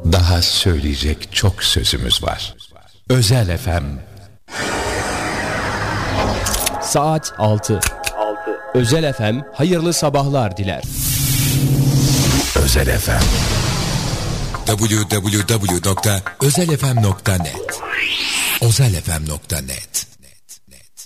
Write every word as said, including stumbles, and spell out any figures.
Daha söyleyecek çok sözümüz var. Özel F M. Saat altı. Özel F M hayırlı sabahlar diler. Özel F M. double-u double-u double-u nokta özel f m nokta net özel f m nokta net